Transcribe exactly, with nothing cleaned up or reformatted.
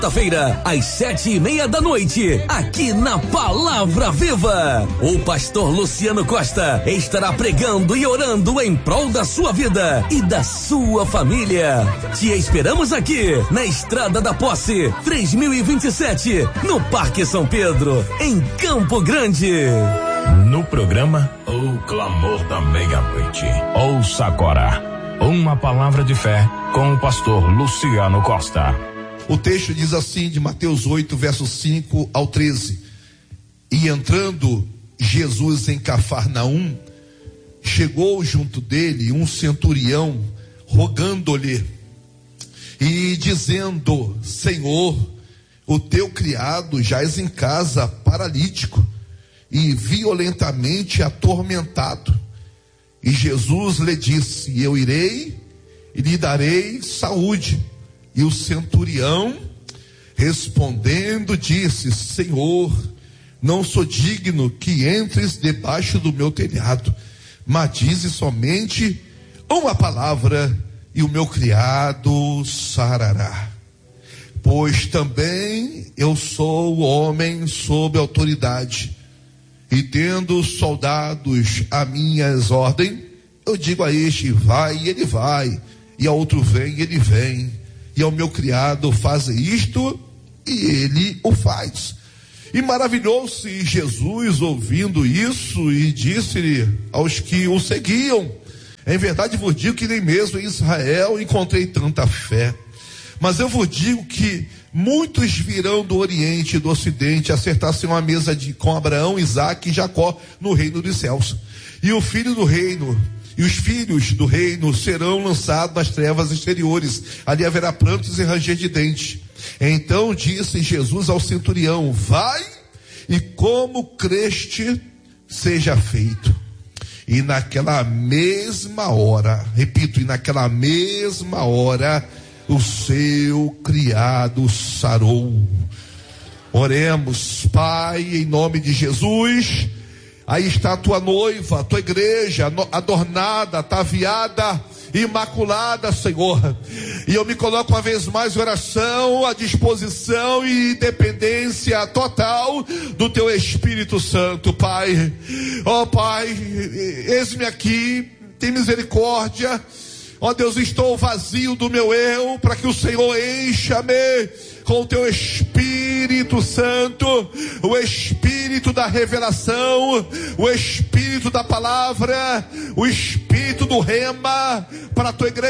Quinta-feira, às sete e meia da noite, aqui na Palavra Viva, o pastor Luciano Costa estará pregando e orando em prol da sua vida e da sua família. Te esperamos aqui, na Estrada da Posse, três mil e vinte e sete, no Parque São Pedro, em Campo Grande. No programa O Clamor da Meia-Noite. Ouça agora uma palavra de fé com o pastor Luciano Costa. O texto diz assim, de Mateus oito, versos cinco ao treze. E entrando Jesus em Cafarnaum, chegou junto dele um centurião, rogando-lhe e dizendo: Senhor, o teu criado jaz em casa paralítico e violentamente atormentado. E Jesus lhe disse: eu irei e lhe darei saúde. E o centurião, respondendo, disse: Senhor, não sou digno que entres debaixo do meu telhado, mas dize somente uma palavra e o meu criado sarará. Pois também eu sou homem sob autoridade, e tendo soldados a minhas ordens, eu digo a este: vai, e ele vai, e a outro: vem, e ele vem. E ao meu criado: faze isto, e ele o faz. E maravilhou-se Jesus ouvindo isso, e disse-lhe aos que o seguiam: em verdade vos digo que nem mesmo em Israel encontrei tanta fé. Mas eu vos digo que muitos virão do Oriente e do Ocidente, acertar-se uma mesa de, com Abraão, Isaque e Jacó no reino dos céus. E o filho do reino E os filhos do reino serão lançados nas trevas exteriores. Ali haverá prantos e ranger de dentes. Então disse Jesus ao centurião: vai, e como creste, seja feito. E naquela mesma hora, repito, e naquela mesma hora, o seu criado sarou. Oremos. Pai, em nome de Jesus, aí está a tua noiva, a tua igreja, adornada, ataviada, imaculada, Senhor. E eu me coloco uma vez mais em oração, à disposição e dependência total do teu Espírito Santo, Pai. Ó Pai, eis-me aqui, tem misericórdia. Ó Deus, estou vazio do meu eu, para que o Senhor encha-me com o teu Espírito Santo, o Espírito da revelação, o Espírito da palavra, o Espírito do rema, para a tua igreja